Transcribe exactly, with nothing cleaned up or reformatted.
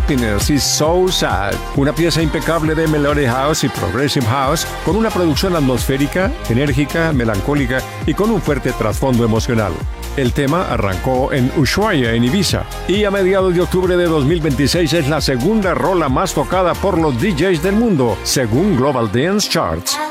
Happiness is So Sad, una pieza impecable de Melodic House y Progressive House, con una producción atmosférica, enérgica, melancólica y con un fuerte trasfondo emocional. El tema arrancó en Ushuaia, en Ibiza, y a mediados de octubre de dos mil veintiséis es la segunda rola más tocada por los D Js del mundo, según Global Dance Charts.